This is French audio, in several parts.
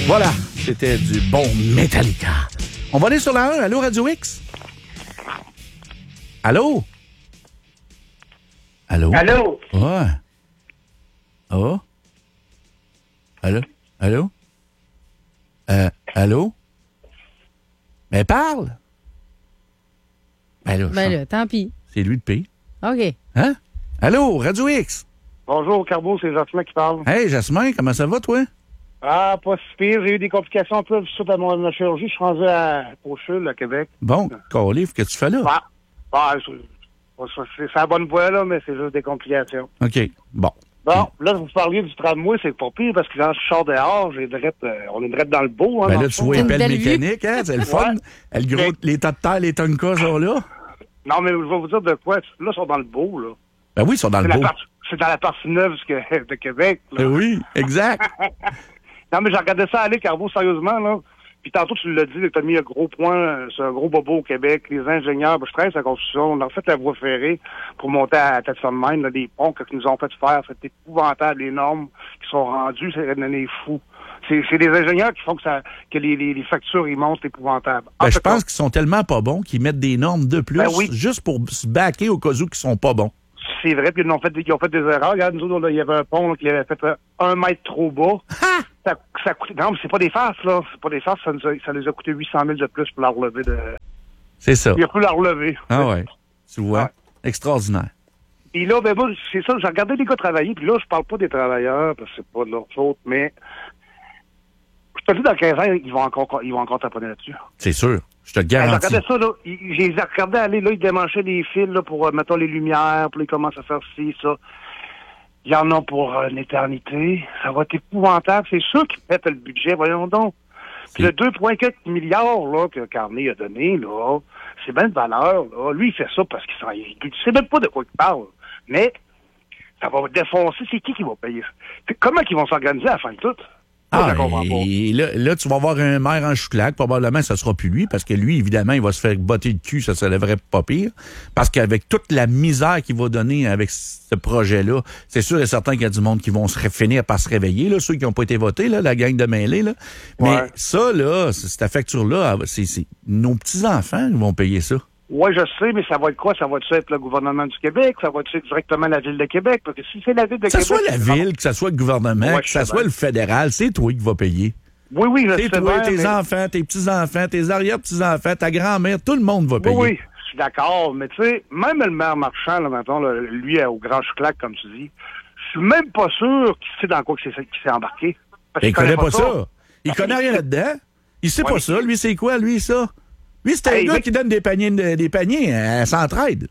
Voilà, c'était du bon Metallica. On va aller sur la 1. Allô, Radio X? Allô? Allô? Allô? Ouais. Oh? Allô? Allô? Allô? Mais parle! Ben là, tant pis. C'est lui de P. OK. Hein? Allô, Radio X? Bonjour, Carbo, c'est Jasmin qui parle. Hey, Jasmin, comment ça va, toi? Ah, pas si pire. J'ai eu des complications un peu suite à ma chirurgie. Je suis rendu au CHUL, à Québec. Bon, Carlif, qu'est-ce que tu fais là? C'est la bonne voie, là, mais c'est juste des complications. OK, bon. Bon, là, vous parliez du tramway, c'est pas pire, parce que quand je sors dehors, on est direct dans le beau. Hein, Ben là, tu vois, C'est les une pelles belle mécaniques, hein? C'est le fun. Ouais. Les tas de terre, les tonkas sont là. Non, mais je vais vous dire de quoi. Là, ils sont dans le beau, là. Ben oui, ils sont dans le beau. C'est dans la partie neuve de Québec, là. Ben oui, exact. Non, mais j'ai regardé ça aller, Carbo, sérieusement, là. Puis tantôt, tu l'as dit, tu as mis un gros point, c'est un gros bobo au Québec. Les ingénieurs, je travaille sur la construction, on a fait la voie ferrée pour monter à Tête-Son Mine, là, des ponts qu'ils nous ont fait faire. C'est épouvantable, les normes qui sont rendues, c'est des fous. C'est des ingénieurs qui font que les factures, ils montent épouvantables. Ben, je pense qu'ils sont tellement pas bons qu'ils mettent des normes de plus, Ben oui. juste pour se baquer au cas où qu'ils sont pas bons. C'est vrai, puis ils ont fait des erreurs. Regarde, nous autres, là, il y avait un pont là, qui avait fait 1 mètre trop bas. Ça coûtait. Non, mais c'est pas des farces, là. C'est pas des farces, ça les a coûté 800 000 de plus pour la relever. C'est ça. Il a pu la relever. Ah ouais. Tu vois? Ouais. Extraordinaire. Et là, ben moi, c'est ça, j'ai regardé les gars travailler, puis là, je parle pas des travailleurs, parce que c'est pas de leur faute, mais je te dis, dans 15 ans, ils vont encore taponner là-dessus. C'est sûr. Je te le J'ai garantis. regardé ça, là. J'ai regardé aller, là, ils démanchaient les fils, là, pour, mettons, les lumières, puis là, ils commencent à faire ci, ça. Il y en a pour une éternité. Ça va être épouvantable. C'est sûr qu'ils pètent le budget, voyons donc. Puis le 2,4 milliards, là, que Carney a donné, là, c'est bien de valeur, là. Lui, il fait ça parce qu'il sait même pas de quoi il parle. Mais, ça va défoncer. C'est qui va payer ça? Comment ils vont s'organiser à la fin de tout? Ah, et là, tu vas voir un maire en chouclac. Probablement, ça sera plus lui, parce que lui, évidemment, il va se faire botter le cul, ça se lèverait pas pire. Parce qu'avec toute la misère qu'il va donner avec ce projet-là, c'est sûr et certain qu'il y a du monde qui vont finir par se réveiller, là, ceux qui n'ont pas été votés, là, la gang de mêlés, là. Mais ça, là, cette facture-là, c'est nos petits-enfants qui vont payer ça. Oui, je sais, mais ça va être quoi? Ça va être le gouvernement du Québec? Ça va être directement la Ville de Québec? Parce que si c'est la Ville de Québec... Que ça soit la Ville, que ça soit le gouvernement, ouais, que ça soit le fédéral, c'est toi qui vas payer. Oui, je sais. C'est toi, tes enfants, tes petits-enfants, tes arrière-petits-enfants, ta grand-mère, tout le monde va payer. Oui, je suis d'accord. Mais tu sais, même le maire Marchand, là, maintenant, là, lui, au grand chouclac, comme tu dis, je suis même pas sûr qu'il sait dans quoi qu'il s'est embarqué. Il connaît pas ça. Il connaît rien là-dedans. Il sait pas ça. Lui, c'est quoi, lui, ça? Lui, c'est un gars qui donne des paniers à s'entraide.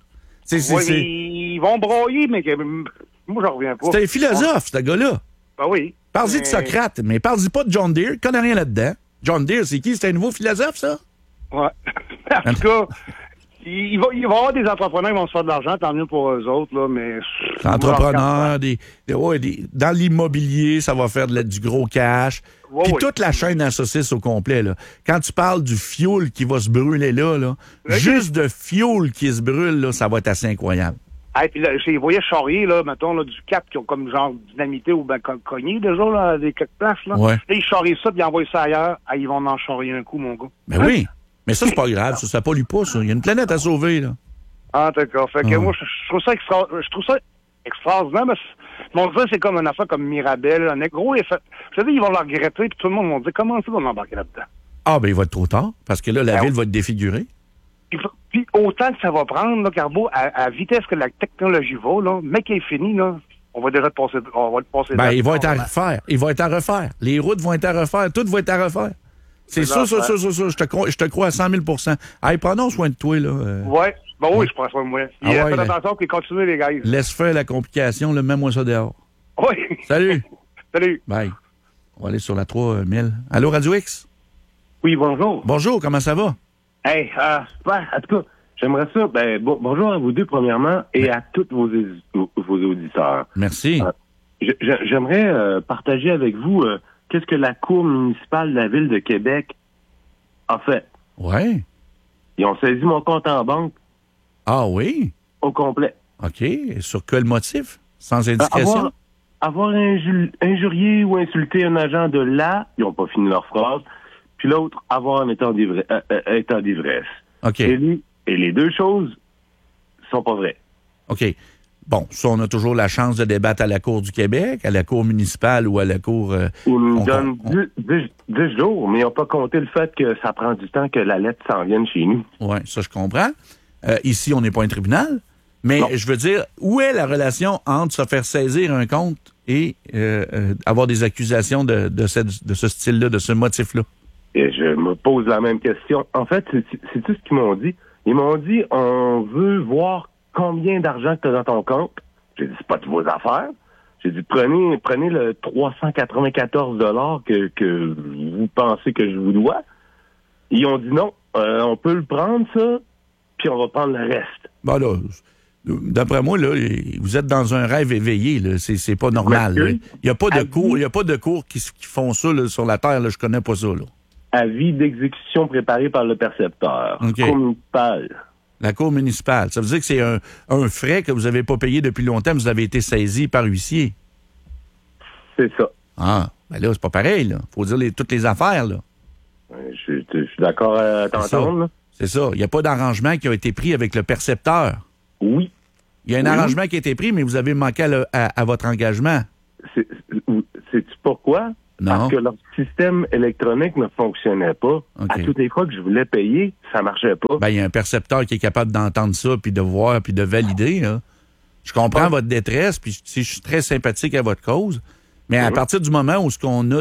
Ils vont broyer, mais moi, j'en reviens pas. C'est un philosophe, ce gars-là. Ben oui. Parle-y de Socrate, mais parle-y pas de John Deere. Il connaît rien là-dedans. John Deere, c'est qui? C'est un nouveau philosophe, ça? Ouais. En tout cas, il va y avoir des entrepreneurs qui vont se faire de l'argent, tant mieux pour eux autres, là, mais... Entrepreneurs, dans l'immobilier, ça va faire du gros cash. Puis toute la chaîne à saucisses au complet, là. Quand tu parles du fioul qui va se brûler là, juste de fioul qui se brûle, là, ça va être assez incroyable. Hey, puis là, vous voyez charrier, là, mettons, là, du cap qui ont comme genre dynamité ou ben cogné déjà, là, à des quelques places, là. Ouais. Là, ils charrient ça, puis ils envoient ça ailleurs. Ah, ils vont en charrier un coup, mon gars. Ben oui. Mais ça, c'est pas grave. Ça pollue pas, ça. Il y a une planète à sauver, là. Ah, d'accord. Fait que moi, je trouve ça extraordinaire, mais mon Dieu, c'est comme une affaire comme Mirabel, un gros effet. Je sais, ils vont le regretter, puis tout le monde va dire, comment ça, on va embarquer là-dedans? Ah, ben, il va être trop tard, parce que là, la ville va être défigurée. Puis autant que ça va prendre, là, Carbo, à vitesse que la technologie va, là, mec, il est fini, là, on va déjà le passer. Ben, il va être à refaire. Il va être à refaire. Les routes vont être à refaire. Tout va être à refaire. C'est ça. Je te crois à 100 000 Hey, prenons soin de toi, là. Ouais. Ben oui, je prends soin de moi. Faites attention, puis continuez, les gars. Laisse faire la complication, là, mets-moi ça dehors. Oui. Salut. Salut. Bye. On va aller sur la 3000. Allô, Radio X? Oui, bonjour. Bonjour, comment ça va? Hey, super. En tout cas, j'aimerais ça. Bonjour à vous deux, premièrement, et à tous vos auditeurs. Merci. J'aimerais partager avec vous qu'est-ce que la Cour municipale de la Ville de Québec a fait. Oui. Ils ont saisi mon compte en banque. Ah oui? Au complet. OK. Sur quel motif? Sans indication? avoir injurié ou insulté un agent de là, ils n'ont pas fini leur phrase, puis l'autre, avoir un état d'ivresse. OK. Et les deux choses sont pas vraies. OK. Bon, ça, on a toujours la chance de débattre à la Cour du Québec, à la Cour municipale ou à la Cour... Ils nous donnent 10 jours, mais ils n'ont pas compté le fait que ça prend du temps que la lettre s'en vienne chez nous. Oui, ça, je comprends. Ici, on n'est pas un tribunal. Mais Non. je veux dire, où est la relation entre se faire saisir un compte et avoir des accusations de ce style-là, de ce motif-là? Et je me pose la même question. En fait, c'est tout ce qu'ils m'ont dit. Ils m'ont dit, on veut voir combien d'argent tu as dans ton compte. J'ai dit, c'est pas de vos affaires. J'ai dit, prenez le 394 $ que vous pensez que je vous dois. Ils ont dit non, on peut le prendre, ça, puis on va prendre le reste. Ben là, d'après moi, là, vous êtes dans un rêve éveillé. Là. C'est pas normal. Il n'y a pas de cours qui font ça là, sur la Terre. Là. Je connais pas ça. Là. Avis d'exécution préparé par le percepteur. OK. Cour municipale. La Cour municipale. Ça veut dire que c'est un frais que vous n'avez pas payé depuis longtemps, mais vous avez été saisi par huissier. C'est ça. Ah, ben là, c'est pas pareil. Il faut dire toutes les affaires. Là. Je suis d'accord à t'entendre. Là. C'est ça. Il n'y a pas d'arrangement qui a été pris avec le percepteur. Oui. Il y a un arrangement qui a été pris, mais vous avez manqué à votre engagement. Sais-tu pourquoi? Non. Parce que leur système électronique ne fonctionnait pas. OK. À toutes les fois que je voulais payer, ça marchait pas. Ben, il y a un percepteur qui est capable d'entendre ça, puis de voir, puis de valider. Là. Je comprends votre détresse, puis je suis très sympathique à votre cause. Mais à partir du moment où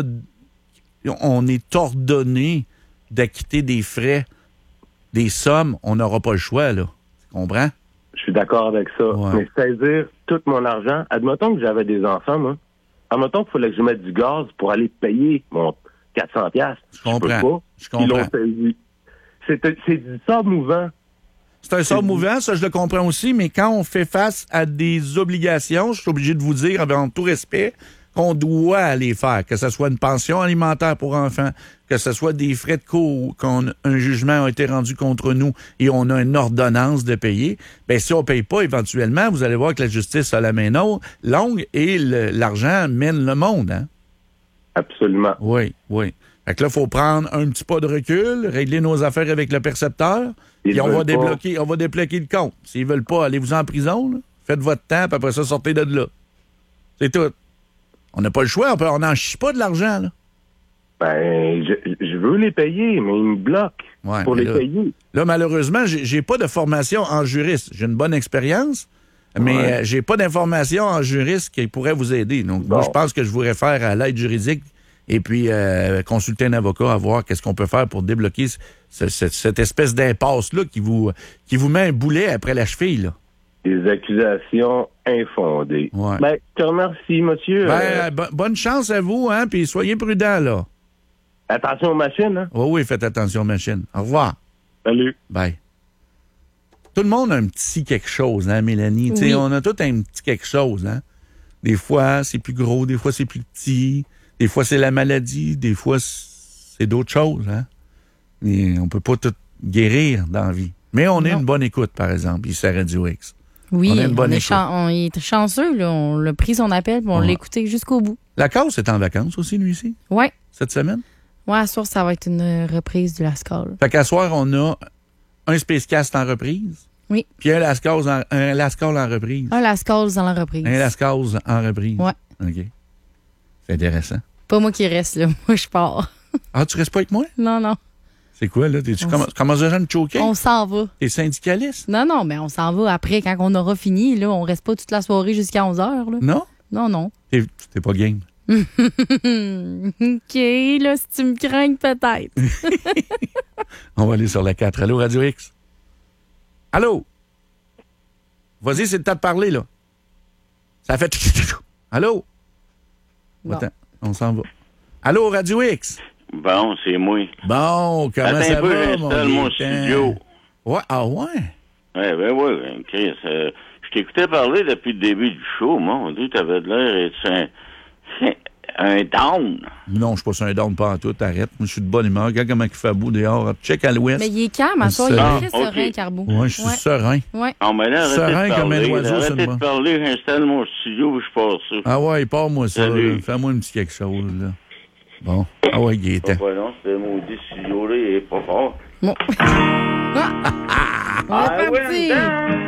on est ordonné d'acquitter des frais, des sommes, on n'aura pas le choix, là. Tu comprends? Je suis d'accord avec ça. Ouais. Mais saisir tout mon argent, admettons que j'avais des enfants, moi. Admettons qu'il fallait que je mette du gaz pour aller payer mon 400$. Je comprends. Je peux pas. Ils l'ont saisi. C'est du sable mouvant. C'est un sort mouvant, ça je le comprends aussi, mais quand on fait face à des obligations, je suis obligé de vous dire, avec tout respect, qu'on doit les faire, que ce soit une pension alimentaire pour enfants, que ce soit des frais de cour, qu'un jugement a été rendu contre nous et on a une ordonnance de payer, bien si on ne paye pas éventuellement, vous allez voir que la justice a la main longue et l'argent mène le monde. Hein? Absolument. Oui. Fait que là, il faut prendre un petit pas de recul, régler nos affaires avec le percepteur, et on va débloquer le compte. S'ils veulent pas, allez-vous en prison, là. Faites votre temps, puis après ça, sortez de là. C'est tout. On n'a pas le choix, on n'en chie pas de l'argent, là. Ben, je veux les payer, mais ils me bloquent pour les payer. Là, malheureusement, j'ai pas de formation en juriste. J'ai une bonne expérience, mais j'ai pas d'information en juriste qui pourrait vous aider. Donc, moi, je pense que je vous réfère à l'aide juridique et puis consulter un avocat à voir qu'est-ce qu'on peut faire pour débloquer cette espèce d'impasse-là qui vous met un boulet après la cheville, là. Des accusations infondées. Ouais. Ben, je te remercie, monsieur. Bonne chance à vous, hein, puis soyez prudents, là. Attention aux machines, hein? Oui, faites attention aux machines. Au revoir. Salut. Bye. Tout le monde a un petit quelque chose, hein, Mélanie? Oui. On a tout un petit quelque chose, hein? Des fois, c'est plus gros, des fois, c'est plus petit. Des fois, c'est la maladie, des fois, c'est d'autres choses, hein? Mais on peut pas tout guérir dans la vie. Mais on a une bonne écoute, par exemple, ici à Radio X. Oui, on est chanceux, là. On a pris son appel et on l'a écouté jusqu'au bout. La cause est en vacances aussi, lui ici? Oui. Cette semaine? Oui, à soir, ça va être une reprise du Lascaux. Fait qu'à soir, on a un Spacecast en reprise. Oui. Puis un Lascaux en reprise. Un Lascaux dans la reprise. Un Lascaux en reprise. Oui. OK. C'est intéressant. Pas moi qui reste, là. Moi, je pars. Ah, tu restes pas avec moi? Non. C'est quoi, là? Tu commences déjà à me choquer? On s'en va. T'es syndicaliste? Non, mais on s'en va après, quand on aura fini. Là, on reste pas toute la soirée jusqu'à 11h. Là. Non? Non. T'es pas game. OK, là, si tu me crains, peut-être. On va aller sur la 4. Allô, Radio X? Allô? Vas-y, c'est le temps de parler, là. Ça fait... Allô? Bon. Attends, on s'en va. Allô, Radio X? Bon, c'est moi. Bon, comment ça va, j'installe mon studio. Ouais, ah ouais? Ouais, Chris. Je t'écoutais parler depuis le début du show, mon Dieu, t'avais de l'air un down. Non, je suis pas sur un down pas en tout. Arrête. Moi, je suis de bonne humeur. Regarde comment il fait beau dehors. Check à l'ouest. Mais il est calme, à soir. Il est très serein, Carbo. Ouais, je suis serein. Ouais. Non, mais là, Serein comme un oiseau, c'est arrêtez une de parler, j'installe mon studio, je pars ça. Ah ouais, pars-moi ça. Salut. Fais-moi un petit quelque chose, là. Bon. Ah ouais, Gaétan. Pas non, ce maudit studio-là, il est pas fort. Bon. On est parti.